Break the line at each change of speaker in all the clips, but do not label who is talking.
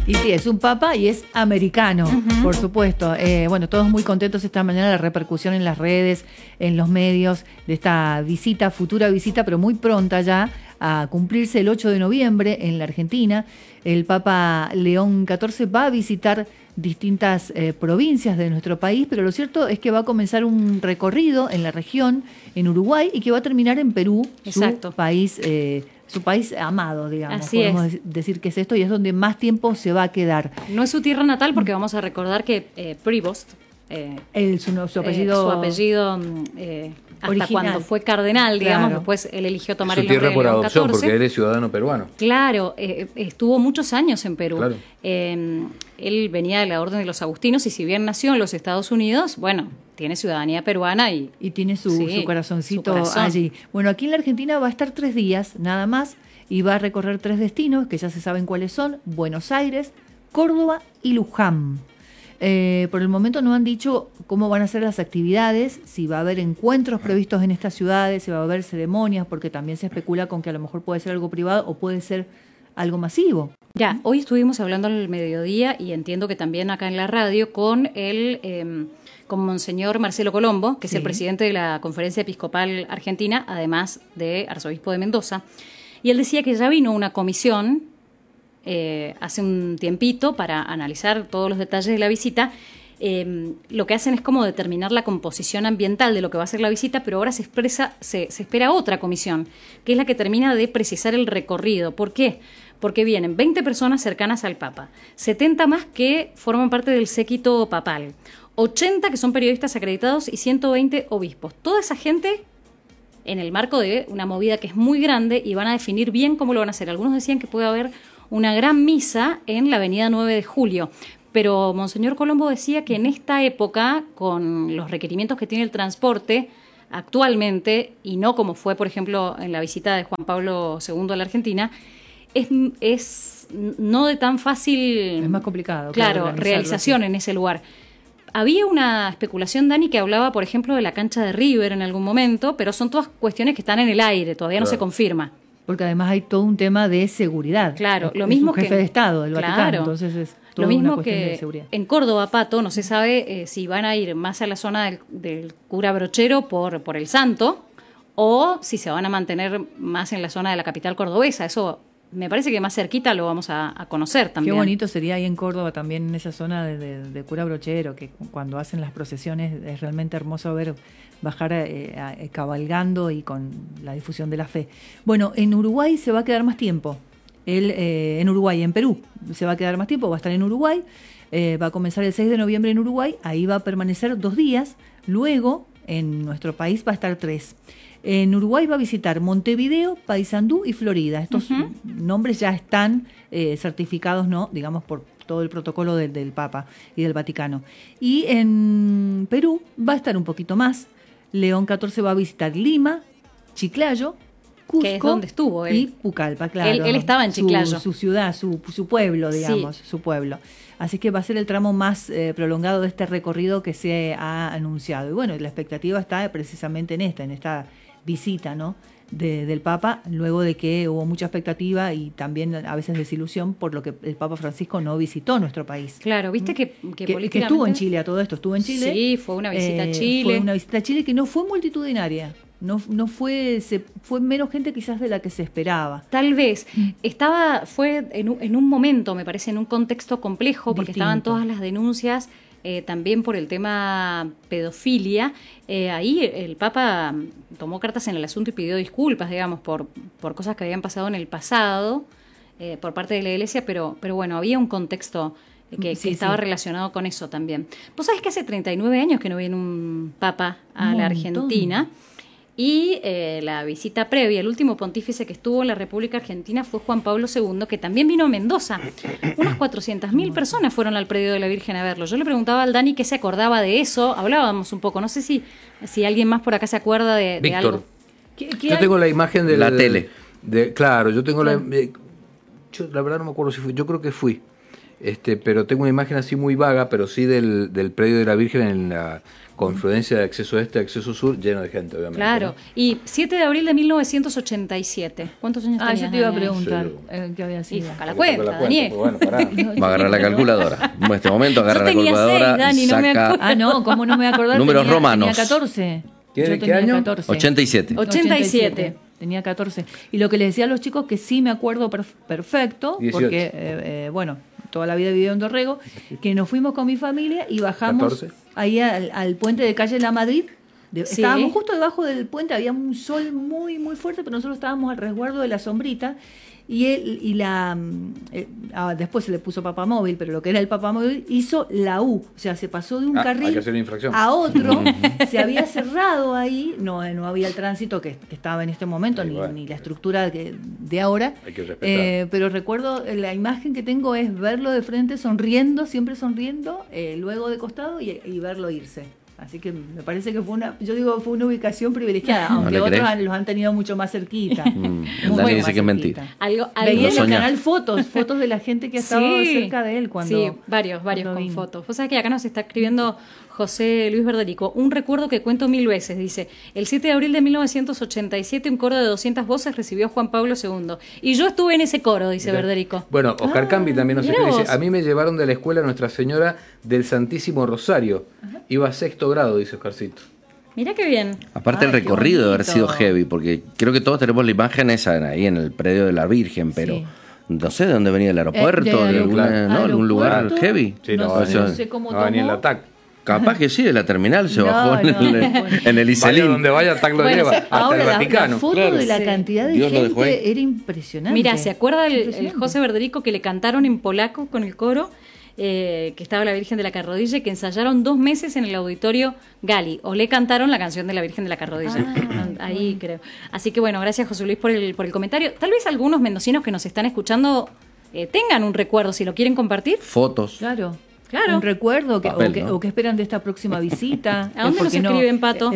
Y sí, es un papa y es americano, por supuesto. Bueno, todos muy contentos esta mañana, la repercusión en las redes, en los medios, de esta visita, futura visita, pero muy pronta ya, a cumplirse el 8 de noviembre en la Argentina. El Papa León XIV va a visitar distintas provincias de nuestro país, pero lo cierto es que va a comenzar un recorrido en la región, en Uruguay, y que va a terminar en Perú,
Exacto.
su país amado, digamos.
Así
podemos
es.
decir que es esto, y es donde más tiempo se va a quedar.
No es su tierra natal porque vamos a recordar que Prevost,
Su apellido
hasta
original.
Cuando fue cardenal, digamos,
Claro.
después él eligió tomar
Su
el nombre
tierra
de
por
León
adopción,
XIV.
porque él es ciudadano peruano.
Claro, estuvo muchos años en Perú.
Claro.
Él venía de la Orden de los Agustinos y si bien nació en los Estados Unidos, bueno, tiene ciudadanía peruana y
tiene su corazoncito
su corazón.
allí. Bueno, aquí en la Argentina va a estar 3 días, nada más, y va a recorrer 3 destinos, que ya se saben cuáles son: Buenos Aires, Córdoba y Luján. Por el momento no han dicho cómo van a ser las actividades, si va a haber encuentros previstos en estas ciudades, si va a haber ceremonias, porque también se especula con que a lo mejor puede ser algo privado o puede ser algo masivo.
Ya, hoy estuvimos hablando al mediodía y entiendo que también acá en la radio con con Monseñor Marcelo Colombo, que es
Sí.
el presidente de la Conferencia Episcopal Argentina, además de arzobispo de Mendoza. Y él decía que ya vino una comisión hace un tiempito para analizar todos los detalles de la visita. Lo que hacen es como determinar la composición ambiental de lo que va a ser la visita, pero ahora se espera otra comisión, que es la que termina de precisar el recorrido. ¿Por qué? Porque vienen 20 personas cercanas al Papa, 70 más que forman parte del séquito papal, 80 que son periodistas acreditados y 120 obispos. Toda esa gente en el marco de una movida que es muy grande y van a definir bien cómo lo van a hacer. Algunos decían que puede haber una gran misa en la avenida 9 de Julio, pero Monseñor Colombo decía que en esta época, con los requerimientos que tiene el transporte actualmente, y no como fue, por ejemplo, en la visita de Juan Pablo II a la Argentina, es no de tan fácil...
Es más complicado.
Claro, realización
así.
en ese lugar. Había una especulación, Dani, que hablaba, por ejemplo, de la cancha de River en algún momento, pero son todas cuestiones que están en el aire, todavía no se confirma.
Porque además hay todo un tema de seguridad.
Claro, lo
Es
mismo
un jefe
que
de Estado del
claro,
Vaticano, entonces es toda
lo mismo
una cuestión de
que
seguridad.
en Córdoba, Pato, no se sabe si van a ir más a la zona del cura Brochero por el Santo o si se van a mantener más en la zona de la capital cordobesa. Eso me parece que más cerquita lo vamos a conocer también.
Qué bonito sería ahí en Córdoba, también en esa zona de cura Brochero, que cuando hacen las procesiones es realmente hermoso ver bajar cabalgando y con la difusión de la fe. Bueno, en Uruguay se va a quedar más tiempo. En Perú se va a quedar más tiempo, va a estar en Uruguay, va a comenzar el 6 de noviembre en Uruguay, ahí va a permanecer 2 días, luego en nuestro país va a estar 3. En Uruguay va a visitar Montevideo, Paysandú y Florida. Estos nombres ya están certificados, ¿no? Digamos, por todo el protocolo del Papa y del Vaticano. Y en Perú va a estar un poquito más. León XIV va a visitar Lima, Chiclayo, Cusco,
que es donde estuvo él.
Y Pucallpa, claro.
Él estaba en Chiclayo.
Su ciudad, su pueblo, digamos,
Sí.
su pueblo. Así que va a ser el tramo más prolongado de este recorrido que se ha anunciado. Y bueno, la expectativa está precisamente en esta visita, ¿no? Del Papa, luego de que hubo mucha expectativa y también a veces desilusión por lo que el Papa Francisco no visitó nuestro país.
Claro, viste que políticamente...
Que estuvo en Chile a todo esto, estuvo en Chile.
Sí, fue una visita a Chile.
Fue una visita a Chile que no fue multitudinaria. No fue, fue menos gente quizás de la que se esperaba.
Tal vez. Fue en un momento, me parece, en un contexto complejo, porque
Distinto.
estaban todas las denuncias, también por el tema pedofilia. Ahí el Papa tomó cartas en el asunto y pidió disculpas, digamos, por cosas que habían pasado en el pasado por parte de la Iglesia, pero bueno, había un contexto que estaba relacionado con eso también. Vos sabés que hace 39 años que no viene un Papa a la Argentina. Y la visita previa, el último pontífice que estuvo en la República Argentina fue Juan Pablo II, que también vino a Mendoza. Unas 400.000 personas fueron al predio de la Virgen a verlo. Yo le preguntaba al Dani qué se acordaba de eso, hablábamos un poco, no sé si alguien más por acá se acuerda de algo.
Víctor, yo tengo la imagen de
la tele.
Claro, yo tengo yo la verdad no me acuerdo si fui, yo creo que fui. pero tengo una imagen así muy vaga, pero sí del predio de la Virgen en la confluencia de acceso este, acceso sur, lleno de gente, obviamente.
Claro,
¿no?
Y 7 de abril de 1987. ¿Cuántos años tenías?
Yo te iba a
Daniel?
preguntar
Sí.
qué había sido.
Saca la cuenta, Daniel.
Bueno, pará.
Va a agarrar la calculadora. En este momento agarra la
tenía
calculadora
6, Dani,
y
no me
saca
acuerdo.
No, ¿cómo no me voy a acordar?
Números romanos.
Tenía 14.
¿Qué
Yo tenía
año?
14.
87.
87.
Tenía 14. Y lo que les decía a los chicos, que sí me acuerdo perfecto,
18.
porque, toda la vida he vivido en Dorrego, que nos fuimos con mi familia y bajamos
14.
ahí al puente de Calle La Madrid.
Sí.
Estábamos justo debajo del puente, había un sol muy, muy fuerte, pero nosotros estábamos al resguardo de la sombrita. Después se le puso papamóvil, pero lo que era el papamóvil hizo la U, o sea, se pasó de un
Hay que
carril
hacer una infracción.
a otro, se había cerrado ahí, no había el tránsito que estaba en este momento, ni la estructura de ahora.
Hay que respetar.
Pero recuerdo, la imagen que tengo es verlo de frente sonriendo, siempre sonriendo, luego de costado y verlo irse. Así que me parece que fue una ubicación privilegiada,
¿No
aunque
le
otros
crees?
los han tenido mucho más cerquita.
El
Muy
Dani
más
dice que es mentira.
cerquita.
Algo
Veía en el
soñás.
canal fotos de la gente que estaba cerca de él cuando.
Sí, varios
cuando
con
vino.
fotos. Vos sabés que acá nos está escribiendo José Luis Verderico. Un recuerdo que cuento 1000 veces. Dice: el 7 de abril de 1987, un coro de 200 voces recibió Juan Pablo II. Y yo estuve en ese coro, dice
Mirá.
Verderico.
Bueno, Oscar Cambi también nos
mirá
escribe, dice,
vos.
a mí me llevaron de la escuela Nuestra Señora del Santísimo Rosario. Iba a 6º grado, dice Oscarcito.
Mirá qué bien.
Aparte
Ay,
el
qué
recorrido de haber
bonito.
sido heavy, porque creo que todos tenemos la imagen esa ahí en el predio de la Virgen, pero
Sí.
no sé de dónde venía el aeropuerto,
de
de algún lugar
aeropuerto,
heavy.
Sí,
no,
no,
no sé cómo
no, ni en
tomó.
la TAC.
Capaz que sí, de la terminal se
No,
bajó
no,
en el
Vaya
Iselín.
donde vaya, TAC lo
Bueno,
lleva. Hasta
Ahora,
el
la
Vaticano.
foto
Claro.
de la
Sí.
cantidad de
Dios lo dejó ahí.
gente era impresionante.
Mira, ¿se acuerda el
Impresionante.
José Verderico que le cantaron en polaco con el coro? Que estaba la Virgen de la Carrodilla, que ensayaron 2 meses en el auditorio Gali, o le cantaron la canción de la Virgen de la Carrodilla. Ahí creo. Así que bueno, gracias José Luis por el comentario. Tal vez algunos mendocinos que nos están escuchando tengan un recuerdo, si lo quieren compartir.
Fotos.
Claro.
Claro.
Un recuerdo
Papel, ¿no?
o que esperan de esta próxima visita.
¿A dónde nos
Porque
escriben, Pato?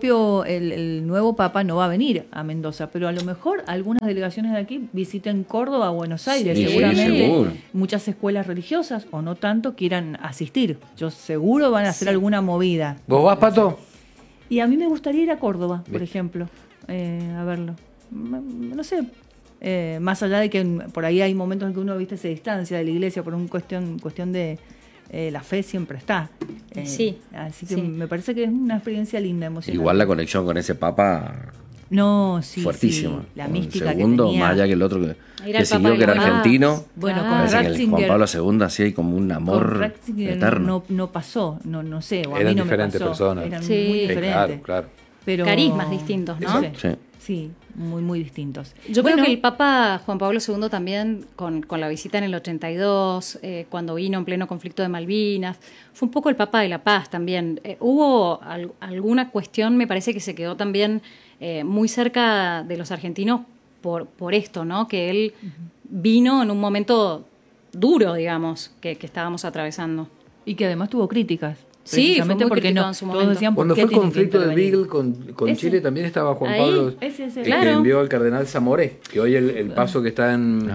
El nuevo Papa no va a venir a Mendoza, pero a lo mejor algunas delegaciones de aquí visiten Córdoba o Buenos Aires.
Sí,
Seguramente
seguro.
muchas escuelas religiosas o no tanto quieran asistir. Yo seguro van a hacer alguna movida.
¿Vos vas, Pato?
Y a mí me gustaría ir a Córdoba, por
Bien.
ejemplo, a verlo. No sé, más allá de que por ahí hay momentos en que uno se distancia de la iglesia por cuestión de la fe siempre está.
Sí,
Así que
sí.
me parece que es una experiencia linda, emocionante.
Igual la conexión con ese papa
No, sí,
fuertísima.
sí, la
Con
mística
el segundo,
que tenía.
más allá que el otro
Era
que
el
siguió,
Papa
que era
de la Paz.
argentino.
Bueno,
Claro.
con
Parece que el Juan
Ratzinger,
Pablo II así hay como un
con
amor
Ratzinger
eterno.
no pasó, no sé, o a
Eran
mí no me
diferentes
pasó.
personas.
Eran
Sí.
muy
Sí,
diferentes.
claro, claro.
Pero,
Carismas distintos, ¿no?
Sí,
Sí.
sí, muy, muy distintos.
Yo
Bueno,
creo que el Papa Juan Pablo II también, con la visita en el 82, cuando vino en pleno conflicto de Malvinas, fue un poco el Papa de la Paz también. Hubo alguna cuestión, me parece que se quedó también muy cerca de los argentinos por esto, ¿no? Que él vino en un momento duro, digamos, que estábamos atravesando.
Y que además tuvo críticas.
Sí,
precisamente
fue muy
porque
criticado
no,
en su
todos
momento.
decían, ¿por
Cuando
qué
fue el
tienen que
conflicto de
intervenir?
Beagle con
Ese.
Chile también estaba Juan
Ahí,
Pablo,
ese.
el
Claro.
que envió al cardenal Zamoré, que hoy el paso que está en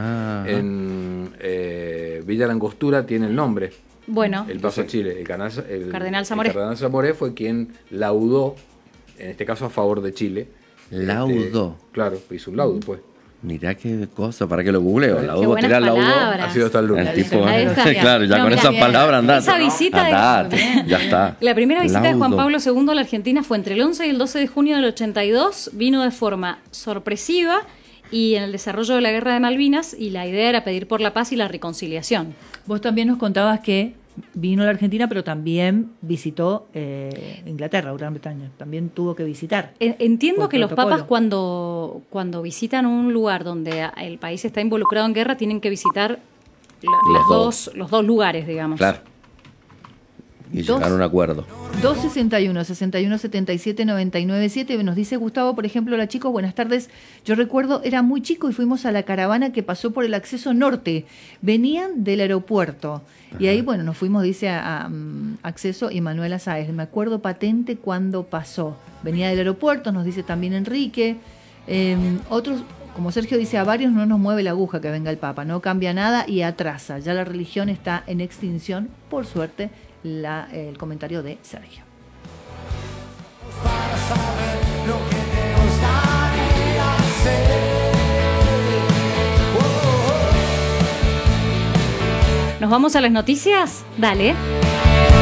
Villa Langostura tiene el nombre.
Bueno,
El paso a Chile. El
Cardenal Zamoré.
El cardenal Zamoré fue quien laudó, en este caso a favor de Chile.
Laudó.
Claro, hizo un laudo, pues.
Mirá qué cosa, para que lo googleo.
Qué
Laudo,
buenas
tira laudo.
palabras.
Ha sido hasta el lunes.
El tipo,
Ahí está.
claro, ya
No,
con
mira,
esas
bien.
palabras andate.
Esa visita
Andate,
es-
ya está.
la primera visita de Juan
Laudo.
Pablo II a la Argentina fue entre el 11 y el 12 de junio del 82. Vino de forma sorpresiva y en el desarrollo de la Guerra de Malvinas, y la idea era pedir por la paz y la reconciliación.
Vos también nos contabas que vino a la Argentina, pero también visitó Inglaterra, Gran Bretaña. También tuvo que visitar.
Entiendo
Por
que los
protocolo.
papas cuando visitan un lugar donde el país está involucrado en guerra tienen que visitar los dos lugares, digamos.
Claro. Y
Dos.
llegar a un acuerdo.
261-61-77-997 nos dice Gustavo, por ejemplo, hola chicos, buenas tardes. Yo recuerdo, era muy chico y fuimos a la caravana que pasó por el acceso norte. Venían del aeropuerto. Y ahí, bueno, nos fuimos, dice, a acceso y Manuela Sáez. Me acuerdo patente cuando pasó. Venía del aeropuerto, nos dice también Enrique. Otros como Sergio dice, a varios no nos mueve la aguja que venga el Papa, no cambia nada y atrasa. Ya la religión está en extinción, por suerte, el comentario de Sergio.
Para saber lo que te gustaría hacer.
¿Nos vamos a las noticias? Dale.